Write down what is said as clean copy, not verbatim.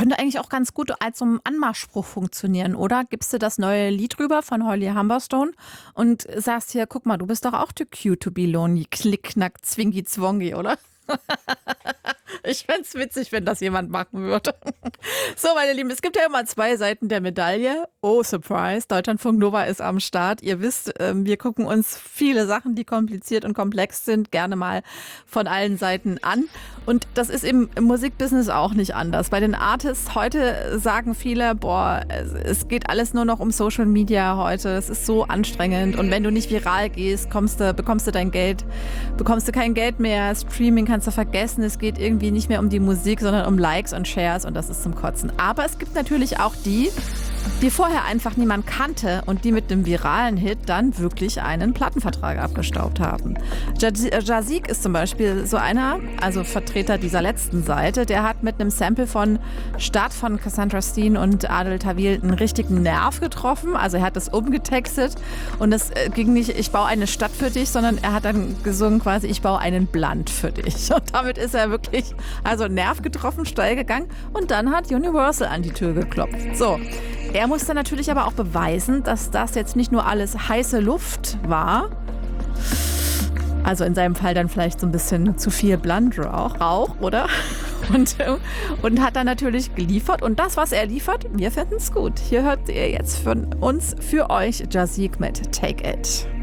könnte eigentlich auch ganz gut als so 'n Anmachspruch funktionieren, oder? Gibst du das neue Lied rüber von Holly Humberstone und sagst: „Hier, guck mal, du bist doch auch too cute to be lonely, knick knack, zwingi zwongi", oder? Ich fände es witzig, wenn das jemand machen würde. So, meine Lieben, es gibt ja immer 2 Seiten der Medaille. Oh, Surprise, Deutschlandfunk Nova ist am Start. Ihr wisst, wir gucken uns viele Sachen, die kompliziert und komplex sind, gerne mal von allen Seiten an. Und das ist im Musikbusiness auch nicht anders. Bei den Artists heute sagen viele, boah, es geht alles nur noch um Social Media heute. Es ist so anstrengend. Und wenn du nicht viral gehst, bekommst du dein Geld, bekommst du kein Geld mehr. Streaming kannst du vergessen. Es geht irgendwie nicht mehr um die Musik, sondern um Likes und Shares und das ist zum Kotzen. Aber es gibt natürlich auch die vorher einfach niemand kannte und die mit einem viralen Hit dann wirklich einen Plattenvertrag abgestaubt haben. Jazik ist zum Beispiel so einer, also Vertreter dieser letzten Seite, der hat mit einem Sample von Stadt von Cassandra Steen und Adel Tawil einen richtigen Nerv getroffen. Also er hat das umgetextet und es ging nicht, ich baue eine Stadt für dich, sondern er hat dann gesungen quasi, ich baue einen Blunt für dich. Und damit ist er wirklich, also Nerv getroffen, steil gegangen und dann hat Universal an die Tür geklopft. So. Er musste natürlich aber auch beweisen, dass das jetzt nicht nur alles heiße Luft war, also in seinem Fall dann vielleicht so ein bisschen zu viel Blunt-Rauch, oder? Und hat dann natürlich geliefert. Und das, was er liefert, wir finden es gut. Hier hört ihr jetzt von uns für euch Jazik mit Take It.